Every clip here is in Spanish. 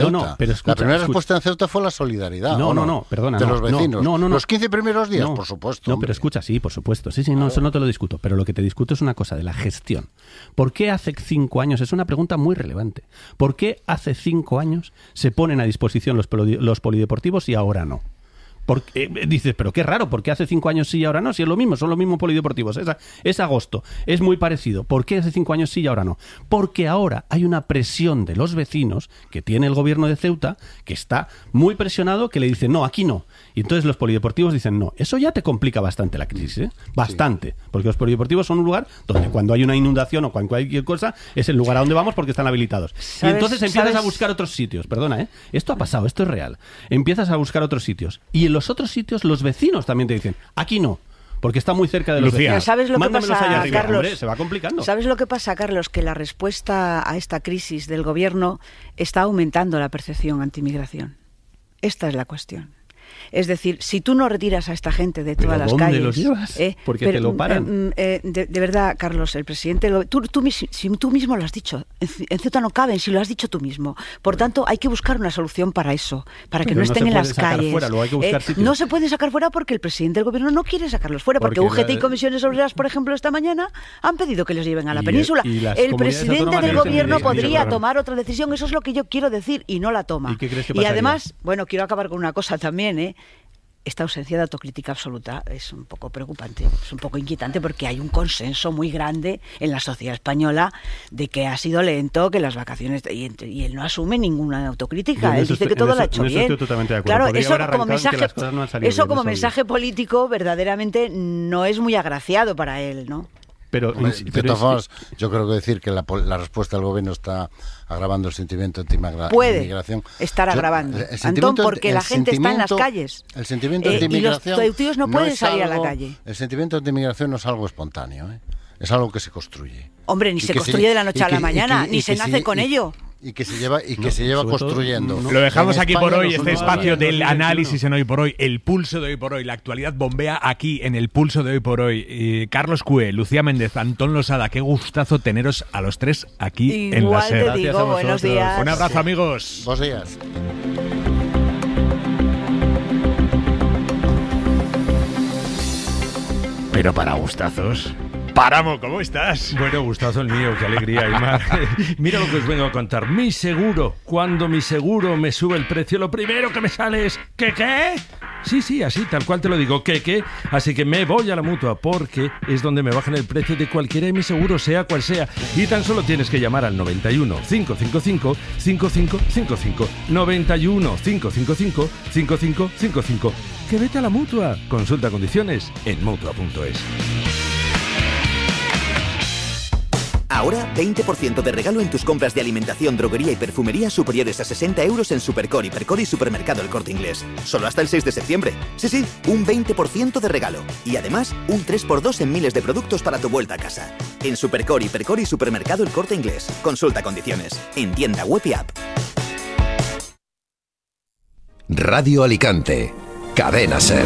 No, pero escucha, la primera respuesta en Ceuta fue la solidaridad. No, perdona. De los vecinos. No. Los 15 primeros días, por supuesto. No, pero escucha, sí, por supuesto. Sí, no, eso no te lo discuto. Pero lo que te discuto es una cosa de la gestión. ¿Por qué hace 5 años? Es una pregunta muy relevante. ¿Por qué hace 5 años se ponen a disposición los polideportivos y ahora no? Porque, dices, pero qué raro, ¿por qué hace 5 años sí y ahora no? Si es lo mismo, son los mismos polideportivos. Es agosto, es muy parecido. ¿Por qué hace 5 años sí y ahora no? Porque ahora hay una presión de los vecinos que tiene el gobierno de Ceuta, que está muy presionado, que le dice, no, aquí no. Y entonces los polideportivos dicen, no. Eso ya te complica bastante la crisis, ¿eh? Bastante. Sí. Porque los polideportivos son un lugar donde cuando hay una inundación o cualquier cosa, es el lugar a donde vamos porque están habilitados. Y entonces empiezas a buscar otros sitios. Perdona, ¿eh? Esto ha pasado, esto es real. Empiezas a buscar otros sitios. Y en los otros sitios los vecinos también te dicen, aquí no, porque está muy cerca de los vecinos. ¿Sabes lo que pasa, allá arriba, Carlos? Hombre, se va complicando. ¿Sabes lo que pasa, Carlos? Que la respuesta a esta crisis del gobierno está aumentando la percepción antimigración. Esta es la cuestión. Es decir, si tú no retiras a esta gente de todas las calles... ¿Dónde los llevas? Porque te lo paran. De verdad, Carlos, el presidente... Tú mismo lo has dicho. En Ceuta no caben, si lo has dicho tú mismo. Por tanto, hay que buscar una solución para eso, para que no estén en las calles. No se pueden sacar fuera porque el presidente del gobierno no quiere sacarlos fuera, porque UGT y Comisiones Obreras, por ejemplo, esta mañana han pedido que los lleven a la península. El presidente del gobierno podría tomar otra decisión, eso es lo que yo quiero decir, y no la toma. ¿Y qué crees que pasaría? Y además, bueno, quiero acabar con una cosa también, esta ausencia de autocrítica absoluta es un poco preocupante, es un poco inquietante porque hay un consenso muy grande en la sociedad española de que ha sido lento, que las vacaciones... Y él no asume ninguna autocrítica, él dice que todo lo ha hecho bien. Estoy totalmente de acuerdo. Claro, eso como mensaje político verdaderamente no es muy agraciado para él, ¿no? Pero de todas formas, yo creo que decir que la respuesta del gobierno está agravando el sentimiento anti-inmigración. Puede estar agravando, Antón, porque la gente está en las calles. El sentimiento anti-inmigración... Y los tíos no pueden salir a la calle. El sentimiento anti-inmigración no es algo espontáneo, es algo que se construye. Hombre, ni se construye de la noche a la mañana, ni se nace con ello. Y que se lleva construyendo. Lo dejamos aquí por hoy, este espacio del análisis en Hoy por Hoy, el pulso de Hoy por Hoy. La actualidad bombea aquí en el pulso de Hoy por Hoy. Carlos Cue, Lucía Méndez, Antón Losada, qué gustazo teneros a los tres aquí en la SER. Igual te digo, buenos días. Un abrazo, amigos. Buenos días. Pero para gustazos... Páramo, ¿cómo estás? Bueno, gustazo el mío, qué alegría, Aymar. Mira lo que os vengo a contar. Mi seguro, cuando mi seguro me sube el precio, lo primero que me sale es ¿qué? Sí, así, tal cual te lo digo, ¿qué? Así que me voy a la Mutua porque es donde me bajan el precio de cualquiera de mis seguros, sea cual sea. Y tan solo tienes que llamar al 91 555 5555. 91 555 5555. Que vete a la Mutua. Consulta condiciones en Mutua.es. Ahora, 20% de regalo en tus compras de alimentación, droguería y perfumería superiores a 60 euros en Supercore, Hipercor y Supermercado El Corte Inglés. Solo hasta el 6 de septiembre. Sí, un 20% de regalo. Y además, un 3x2 en miles de productos para tu vuelta a casa. En Supercore, Hipercor y Supermercado El Corte Inglés. Consulta condiciones. En tienda web y app. Radio Alicante. Cadena SER.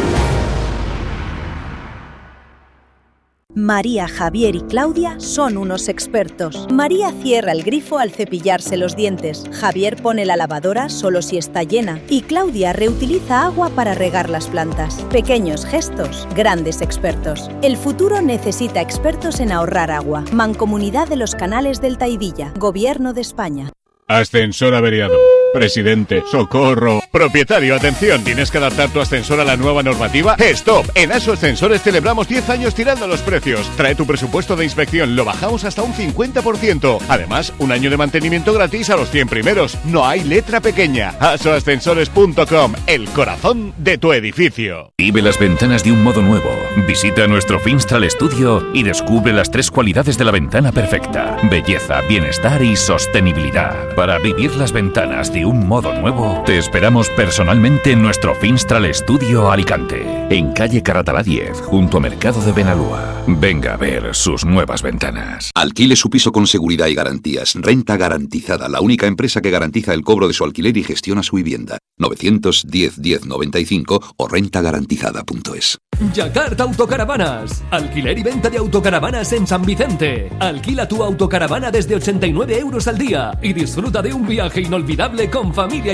María, Javier y Claudia son unos expertos. María cierra el grifo al cepillarse los dientes. Javier pone la lavadora solo si está llena. Y Claudia reutiliza agua para regar las plantas. Pequeños gestos, grandes expertos. El futuro necesita expertos en ahorrar agua. Mancomunidad de los Canales del Taidilla. Gobierno de España. Ascensor averiado. Presidente, socorro. Propietario, atención, ¿tienes que adaptar tu ascensor a la nueva normativa? ¡Stop! En ASO Ascensores celebramos 10 años tirando los precios. Trae tu presupuesto de inspección, lo bajamos hasta un 50%. Además, un año de mantenimiento gratis a los 100 primeros. No hay letra pequeña. asoascensores.com, el corazón de tu edificio. Vive las ventanas de un modo nuevo. Visita nuestro Finstral Studio y descubre las 3 cualidades de la ventana perfecta: belleza, bienestar y sostenibilidad. Para vivir las ventanas de un modo nuevo, te esperamos personalmente en nuestro Finstral Studio Alicante, en calle Caratalá 10, junto a Mercado de Benalúa. Venga a ver sus nuevas ventanas. Alquile su piso con seguridad y garantías. Renta Garantizada, la única empresa que garantiza el cobro de su alquiler y gestiona su vivienda. 910 1095 o rentagarantizada.es. Yakarta Autocaravanas. Alquiler y venta de autocaravanas en San Vicente. Alquila tu autocaravana desde 89 € al día y disfruta de un viaje inolvidable con familia